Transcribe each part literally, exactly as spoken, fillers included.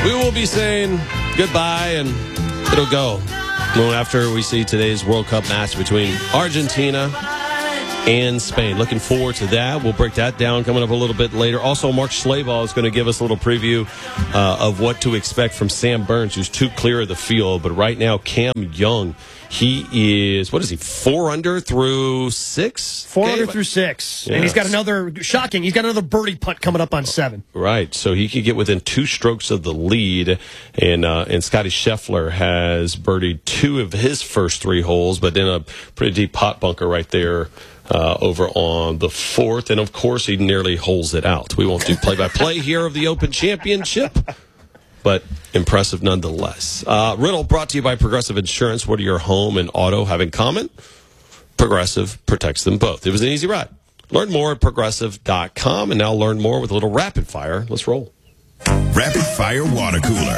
We will be saying goodbye, and it'll go well after we see today's World Cup match between Argentina and Spain. Looking forward to that. We'll break that down coming up a little bit later. Also, Mark Schlabach is going to give us a little preview uh, of what to expect from Sam Burns, who's too clear of the field. But right now, Cam Young, he is, what is he, four under through six? Four okay. under through six. Yeah. And he's got another, shocking, he's got another birdie putt coming up on seven. Right, so he could get within two strokes of the lead. And uh, and Scotty Scheffler has birdied two of his first three holes, but in a pretty deep pot bunker right there. Uh, over on the fourth, and of course he nearly holes it out. We won't do play-by-play here of the Open Championship, but impressive nonetheless. Uh, Riddle brought to you by Progressive Insurance. What do your home and auto have in common? Progressive protects them both. It was an easy ride. Learn more at progressive dot com, and now learn more with a little rapid fire. Let's roll. Rapid fire water cooler.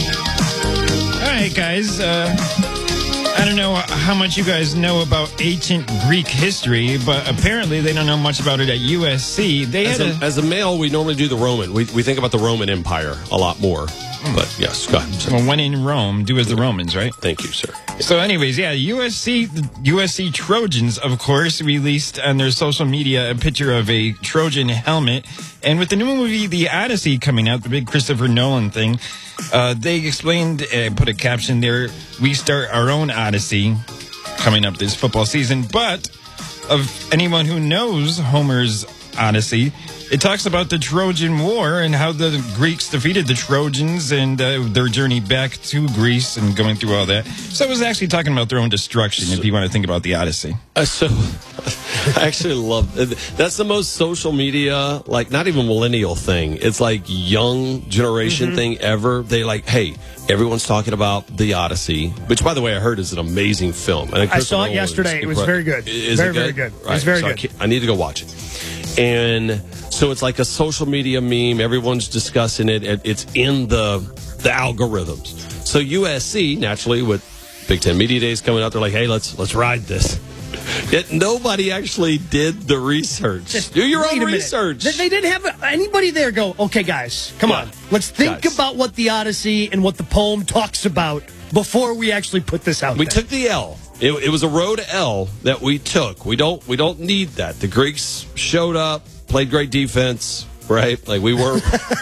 All right, guys. Uh... I don't know how much you guys know about ancient Greek history, but apparently they don't know much about it at U S C. They as, had a, a, as a male, we normally do the Roman. We, we think about the Roman Empire a lot more. But yes, go ahead. Well, when in Rome, do as the Romans, right? Thank you, sir. So anyways, yeah, U S C, the U S C Trojans, of course, released on their social media a picture of a Trojan helmet. And with the new movie, The Odyssey, coming out, the big Christopher Nolan thing, uh, they explained, uh, put a caption there, we start our own Odyssey coming up this football season. But of anyone who knows Homer's Odyssey, it talks about the Trojan War and how the Greeks defeated the Trojans and uh, their journey back to Greece and going through all that. So it was actually talking about their own destruction, so, if you want to think about the Odyssey. Uh, so I actually love it. That's the most social media, like not even millennial thing. It's like young generation mm-hmm. thing ever. They like, hey, everyone's talking about the Odyssey, which, by the way, I heard is an amazing film. And I saw it yesterday. It was very good. Is very, it good? very good. Right. It was very so good. I, I need to go watch it. And so it's like a social media meme. Everyone's discussing it. It's in the the algorithms. So U S C, naturally, with Big Ten Media Days coming out, they're like, hey, let's let's ride this. Yet nobody actually did the research. Just do your own minute. research. They, they didn't have anybody there go, okay, guys, come yeah. on. Let's think guys. about what the Odyssey and what the poem talks about before we actually put this out we there. took the L. It, it was a road L that we took. We don't we don't need that. The Greeks showed up, played great defense, right? Like we were.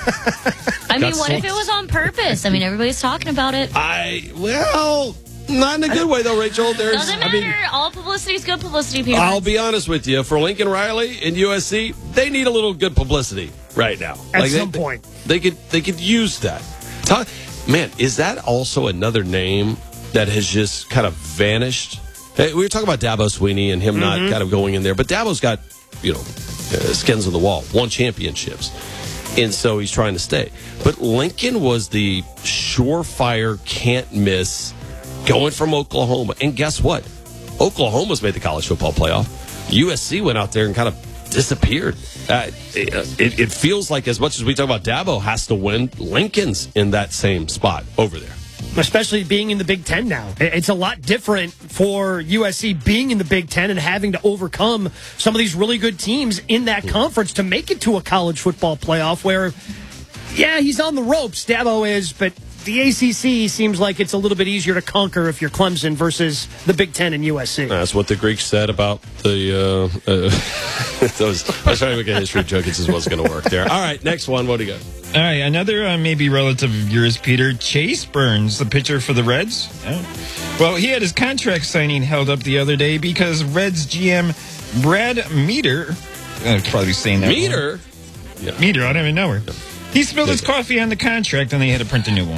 I mean, what if it was on purpose? I mean, everybody's talking about it. I well, not in a good way though, Rachel. There's doesn't matter. I mean, all publicity is good publicity. People. I'll be honest with you. For Lincoln Riley and U S C, they need a little good publicity right now. At like some they, point, they could they could use that. Talk, man, is that also another name that has just kind of vanished? Hey, we were talking about Dabo Swinney and him mm-hmm. not kind of going in there, but Dabo's got, you know, uh, skins on the wall, won championships, and so he's trying to stay. But Lincoln was the surefire, can't miss, going from Oklahoma, and guess what? Oklahoma's made the college football playoff. U S C went out there and kind of disappeared. Uh, it, it, it feels like as much as we talk about Dabo has to win, Lincoln's in that same spot over there. Especially being in the Big Ten now. It's a lot different for U S C being in the Big Ten and having to overcome some of these really good teams in that conference to make it to a college football playoff where, yeah, he's on the ropes, Dabo is, but the A C C seems like it's a little bit easier to conquer if you're Clemson versus the Big Ten and U S C. That's what the Greeks said about the... Uh, uh, those, I was trying to make a history joke. It just wasn't going to work there. All right, next one. What do you got? All right, another uh, maybe relative of yours, Peter. Chase Burns, the pitcher for the Reds. Oh. Well, he had his contract signing held up the other day because Reds G M Brad Meter, I'd probably be saying that Meter? Yeah. Meter, I don't even know her. He spilled his coffee on the contract and they had to print a new one.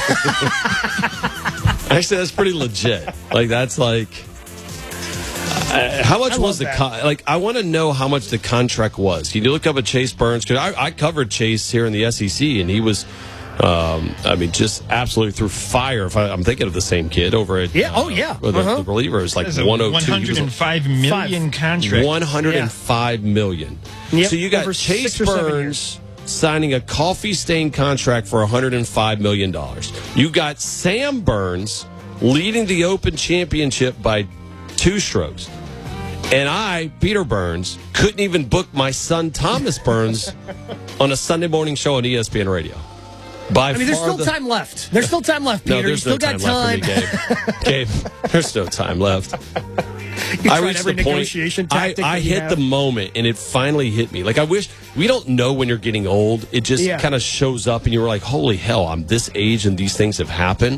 Actually, that's pretty legit. Like, that's like... Uh, how much was the con- like? I want to know how much the contract was. Can you look up at Chase Burns? Because I, I covered Chase here in the S E C, and he was, um, I mean, just absolutely through fire. If I, I'm thinking of the same kid over at yeah, uh, oh yeah, the, uh-huh. the reliever is like one one hundred two. one hundred five million contract. One hundred and five million. Yep. So you got Over Chase Burns signing a coffee-stained contract for one hundred and five million dollars. You got Sam Burns leading the Open Championship by two strokes. And I, Peter Burns, couldn't even book my son Thomas Burns on a Sunday morning show on E S P N Radio. By I mean, there's far still the- time left. There's still time left, Peter. No, you there's still no got time, time. left for me, Gabe. Gabe, there's no time left. You I tried reached every the point. negotiation I, tactic I that you hit have. the moment, and it finally hit me. Like I wish we don't know when you're getting old. It just Yeah. kind of shows up, and you're like, "Holy hell, I'm this age, and these things have happened."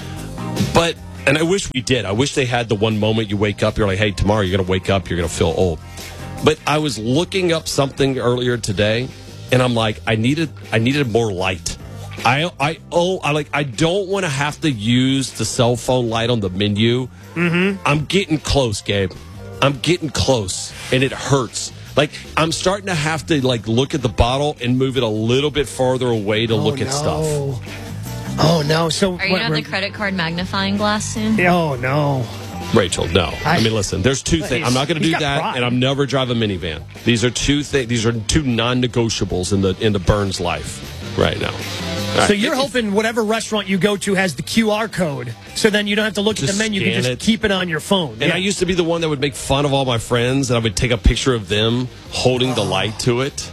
But and I wish we did. I wish they had the one moment you wake up, you're like, "Hey, tomorrow you're going to wake up, you're going to feel old." But I was looking up something earlier today, and I'm like, I needed I needed more light. I I oh I like I don't want to have to use the cell phone light on the menu. Mm-hmm. I'm getting close, Gabe. I'm getting close, and it hurts. Like I'm starting to have to like look at the bottle and move it a little bit farther away to Oh, look at no. stuff. Oh no! So Are you what, gonna have the we're- credit card magnifying glass soon? Oh no! Rachel, no. I, I- mean, listen. There's two things. I'm not going to He's do got that, pride. and I'm never drive a minivan. These are two things. These are two non-negotiables in the in the Burns life right now. All So right. you're hoping whatever restaurant you go to has the Q R code, so then you don't have to look at Just the menu. You can scan just it. keep it on your phone. And Yeah. I used to be the one that would make fun of all my friends, and I would take a picture of them holding the light to it.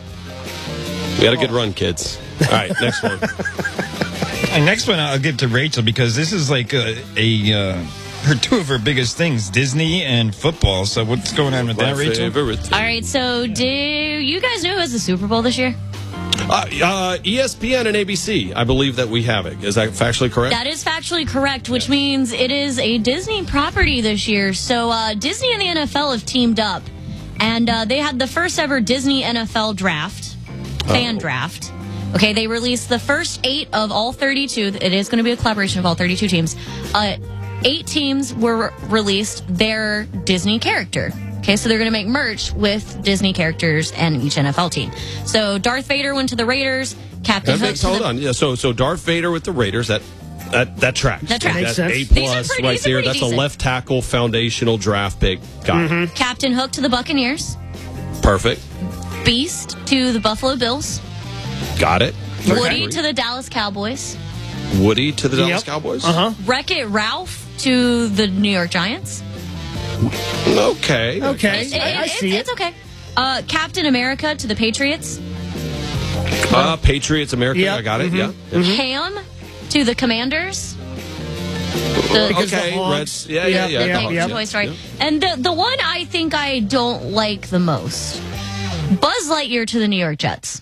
We had a good run, kids. All right, next one. And next one I'll give to Rachel because this is like a, a uh, her two of her biggest things, Disney and football. So what's going on with My that, Rachel? favorite thing. All right, so do you guys know who has the Super Bowl this year? Uh, uh, E S P N and A B C, I believe that we have it. Is that factually correct? That is factually correct, which means it is a Disney property this year. So uh, Disney and the N F L have teamed up, and uh, they had the first ever Disney N F L draft, fan Oh. draft. Okay, they released the first eight of all thirty-two. It is going to be a collaboration of all thirty-two teams. Uh, eight teams were released their Disney character. Okay, so they're going to make merch with Disney characters and each N F L team. So Darth Vader went to the Raiders. Captain That Hook makes, to hold the, on. Yeah, so so Darth Vader with the Raiders, that that that tracks. That tracks. Makes That's sense. A These are plus pretty- right these are there. pretty That's a decent. left tackle foundational draft pick. Got it. Captain Hook to the Buccaneers. Perfect. Beast to the Buffalo Bills. Got it. Woody to the Dallas Cowboys. Woody to the Dallas Yep. Cowboys. Uh huh. Wreck-It Ralph to the New York Giants. Okay. Okay, It- I, I it- see it's, it. it's okay. Uh, Captain America to the Patriots. Uh, Patriots, America. Yep. I got it. Mhm. Yeah. Ham to the Commanders. The, Because the Okay. Hawks- Reds. Yeah, yeah, Yep, yeah. yep, the Hawks, yep. yeah. Toy Story. Yeah. And the, the one I think I don't like the most. Buzz Lightyear to the New York Jets.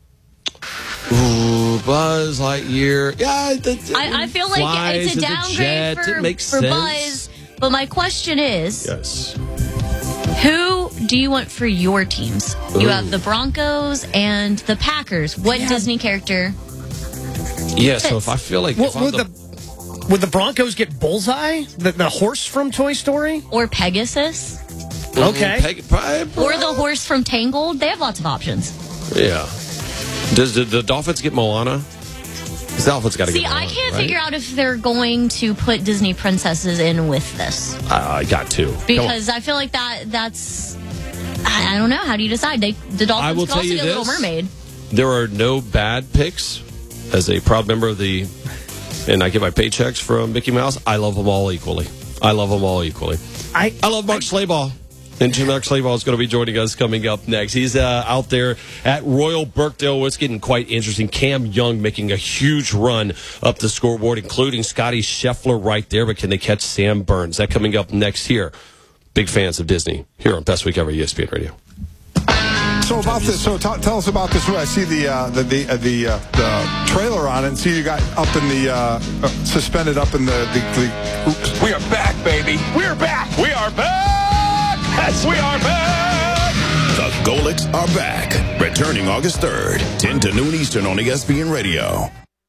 Ooh, Buzz Lightyear. Yeah, that, I, I feel like flies it's a as downgrade jet. for, It makes for sense. Buzz. But my question is, Yes. who do you want for your teams? You Ooh. have the Broncos and the Packers. What Disney character? Yeah. So if I feel like Well, if I'm would the, the would the Broncos get Bullseye, the, the horse from Toy Story? Or Pegasus? Okay. Peg, probably, Or the horse from Tangled? They have lots of options. yeah. Does the, the Dolphins get Moana? The Dolphins got to See, get Moana. I can't right? figure out if they're going to put Disney princesses in with this. I, I got to. Come on. Because I feel like that that's I, I don't know. How do you decide? They the Dolphins I will could tell also you get Little this. Mermaid. There are no bad picks. As a proud member of the, and I get my paychecks from Mickey Mouse, I love them all equally. I love them all equally. I I love Mark Slayball. And Jim Mark Slayball is going to be joining us coming up next. He's uh, out there at Royal Birkdale. It's getting quite interesting. Cam Young making a huge run up the scoreboard, including Scotty Scheffler right there. But can they catch Sam Burns? That coming up next here. Big fans of Disney here on Best Week Ever E S P N Radio. So about this, so t- tell us about this. I see the uh, the the, uh, the, uh, the trailer on it, and see you got up in the uh, uh, suspended up in the the. the oops. We are back, baby. We are back. We are back. Yes, we are back. The Golics are back. Returning August third, ten to noon Eastern on E S P N Radio.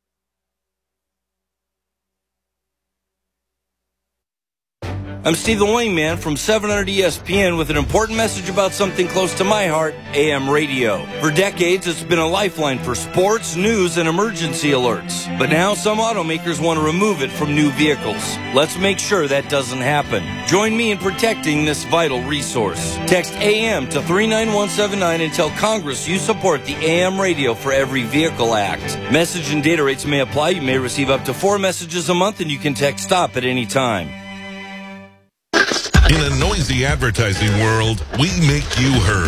I'm Steve the Wingman from seven hundred E S P N with an important message about something close to my heart, A M radio. For decades, it's been a lifeline for sports, news, and emergency alerts. But now some automakers want to remove it from new vehicles. Let's make sure that doesn't happen. Join me in protecting this vital resource. Text A M to three nine one seven nine and tell Congress you support the A M Radio for Every Vehicle Act. Message and data rates may apply. You may receive up to four messages a month, and you can text STOP at any time. In a noisy advertising world, we make you heard.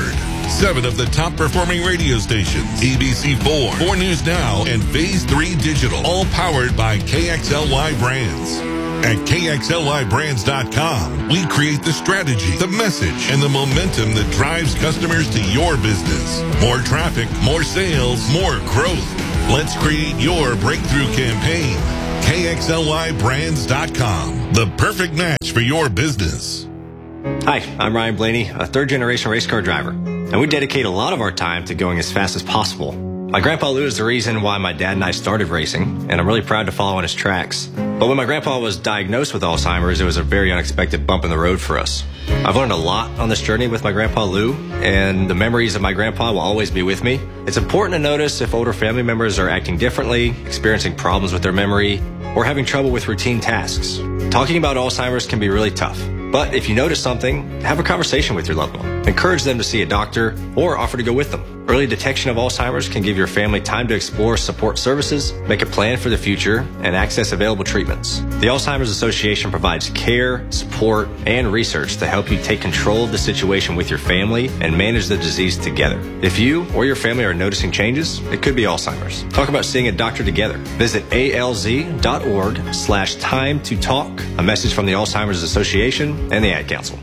Seven of the top performing radio stations, A B C four, four News Now, and Phase three Digital, all powered by K X L Y Brands. At K X L Y brands dot com, we create the strategy, the message, and the momentum that drives customers to your business. More traffic, more sales, more growth. Let's create your breakthrough campaign. K X L Y brands dot com, the perfect match for your business. Hi, I'm Ryan Blaney, a third-generation race car driver, and we dedicate a lot of our time to going as fast as possible. My grandpa Lou is the reason why my dad and I started racing, and I'm really proud to follow in his tracks. But when my grandpa was diagnosed with Alzheimer's, it was a very unexpected bump in the road for us. I've learned a lot on this journey with my grandpa Lou, and the memories of my grandpa will always be with me. It's important to notice if older family members are acting differently, experiencing problems with their memory, or having trouble with routine tasks. Talking about Alzheimer's can be really tough. But if you notice something, have a conversation with your loved one. Encourage them to see a doctor or offer to go with them. Early detection of Alzheimer's can give your family time to explore support services, make a plan for the future, and access available treatments. The Alzheimer's Association provides care, support, and research to help you take control of the situation with your family and manage the disease together. If you or your family are noticing changes, it could be Alzheimer's. Talk about seeing a doctor together. Visit A L Z dot org slash time to talk. A message from the Alzheimer's Association and the Ad Council.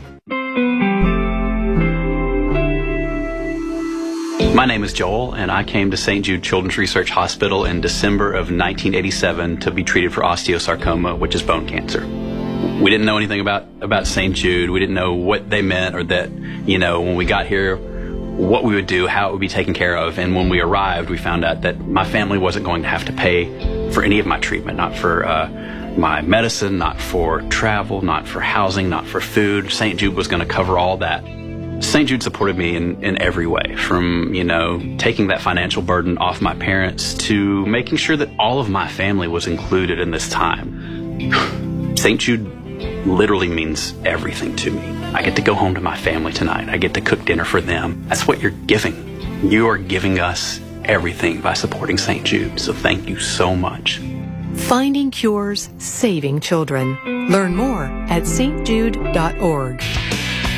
My name is Joel, and I came to Saint Jude Children's Research Hospital in December of nineteen eighty-seven to be treated for osteosarcoma, which is bone cancer. We didn't know anything about, about Saint Jude. We didn't know what they meant, or that, you know, when we got here, what we would do, how it would be taken care of. And when we arrived, we found out that my family wasn't going to have to pay for any of my treatment, not for uh, my medicine, not for travel, not for housing, not for food. Saint Jude was going to cover all that. Saint Jude supported me in, in every way, from, you know, taking that financial burden off my parents to making sure that all of my family was included in this time. Saint Jude literally means everything to me. I get to go home to my family tonight. I get to cook dinner for them. That's what you're giving. You are giving us everything by supporting Saint Jude. So thank you so much. Finding cures, saving children. Learn more at S T Jude dot org.